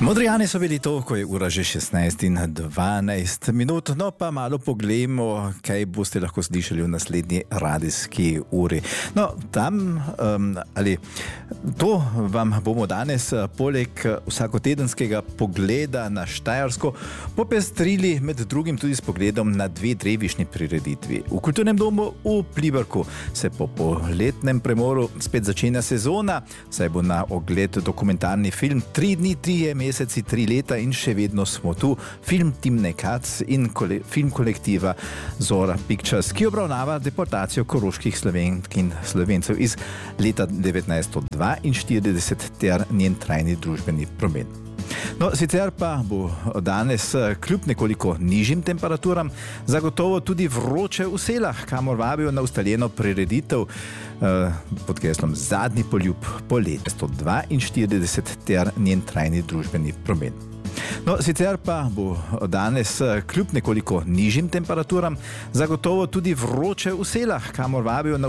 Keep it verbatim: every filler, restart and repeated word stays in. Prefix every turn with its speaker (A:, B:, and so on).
A: Modrijani so bili to, ko je ura že šestnajst in dvanajst minut, no pa malo pogledamo, kaj boste lahko slišali v naslednji radijski uri. No, tam, um, ali to vam bomo danes poleg vsakotedenskega pogleda na Štajersko popestrili med drugim tudi s pogledom na dve drevišnji prireditvi. V Kulturnem domu v Pliberku se po poletnem premoru spet začenja sezona, saj bo na ogled dokumentarni film Tri dni, trije meseci, tri leta in še vedno smo tu. Film Timne Kac in kole, film kolektiva Zora Pictures, ki obravnava deportacijo koroških Slovenk in Slovencev iz leta devetnajststo dvainštirideset ter njen trajni družbeni promen. No, sicer pa bo danes kljub nekoliko nižjim temperaturam zagotovo tudi vroče v Selah, kamor vabijo na ustaljeno prireditev eh, pod geslom Zadnji poljub poleti sto dvainštirideset ter njen trajni družbeni promen. No, sicer pa bo danes kljub nekoliko nižjim temperaturam zagotovo tudi vroče v Selah, kamor vabijo na